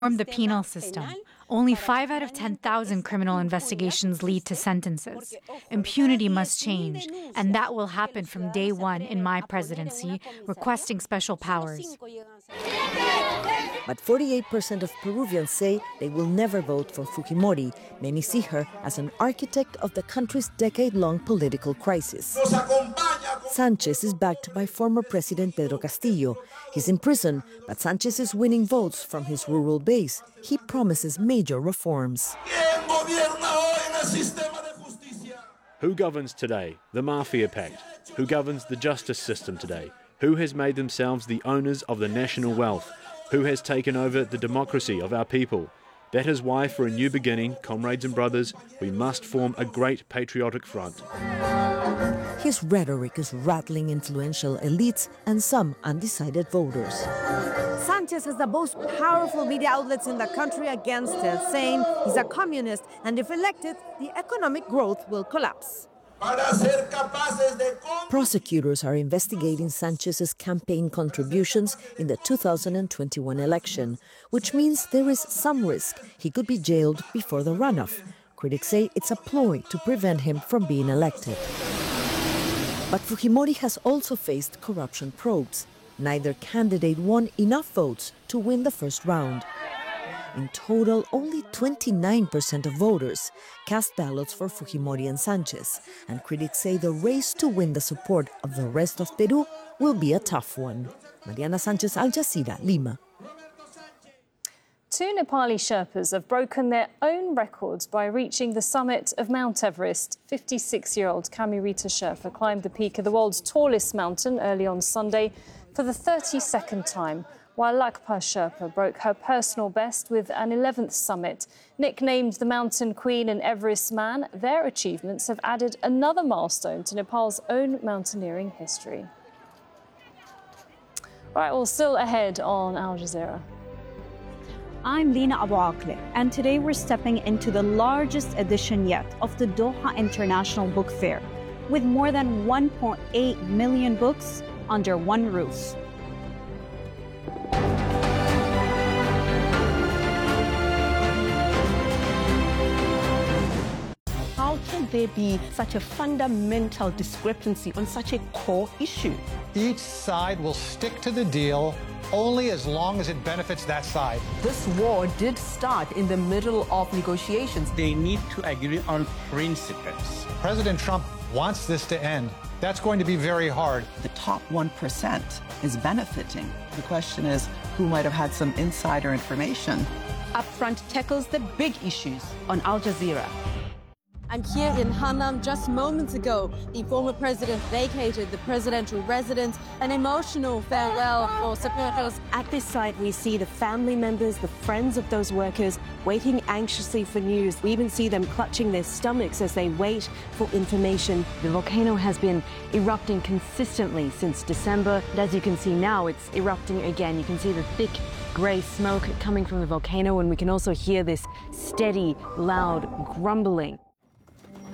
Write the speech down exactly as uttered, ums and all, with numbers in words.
reform the penal system. Only five out of ten thousand criminal investigations lead to sentences. Impunity must change, and that will happen from day one in my presidency, requesting special powers. But forty-eight percent of Peruvians say they will never vote for Fujimori. Many see her as an architect of the country's decade-long political crisis. Sanchez is backed by former President Pedro Castillo. He's in prison, but Sanchez is winning votes from his rural base. He promises major reforms. Who governs today? The Mafia Pact. Who governs the justice system today? Who has made themselves the owners of the national wealth? Who has taken over the democracy of our people? That is why, for a new beginning, comrades and brothers, we must form a great patriotic front. His rhetoric is rattling influential elites and some undecided voters. Sanchez has the most powerful media outlets in the country against him, saying he's a communist, and if elected, the economic growth will collapse. Prosecutors are investigating Sanchez's campaign contributions in the two thousand twenty-one election, which means there is some risk he could be jailed before the runoff. Critics say it's a ploy to prevent him from being elected. But Fujimori has also faced corruption probes. Neither candidate won enough votes to win the first round. In total, only twenty-nine percent of voters cast ballots for Fujimori and Sanchez, and critics say the race to win the support of the rest of Peru will be a tough one. Mariana Sanchez, Al Jazeera, Lima. Two Nepali Sherpas have broken their own records by reaching the summit of Mount Everest. fifty-six-year-old Kamirita Sherpa climbed the peak of the world's tallest mountain early on Sunday for the thirty-second time, while Lakpa Sherpa broke her personal best with an eleventh summit. Nicknamed the Mountain Queen and Everest Man, their achievements have added another milestone to Nepal's own mountaineering history. Right, well, still ahead on Al Jazeera. I'm Lina Abu Akleh, and today we're stepping into the largest edition yet of the Doha International Book Fair, with more than one point eight million books under one roof. How can there be such a fundamental discrepancy on such a core issue? Each side will stick to the deal only as long as it benefits that side. This war did start in the middle of negotiations. They need to agree on principles. President Trump wants this to end. That's going to be very hard. The top one percent is benefiting. The question is, who might have had some insider information? Upfront tackles the big issues on Al Jazeera. And here in Hanam, just moments ago, the former president vacated the presidential residence, an emotional farewell for supporters. At this site, we see the family members, the friends of those workers, waiting anxiously for news. We even see them clutching their stomachs as they wait for information. The volcano has been erupting consistently since December. And as you can see now, it's erupting again. You can see the thick grey smoke coming from the volcano, and we can also hear this steady, loud grumbling.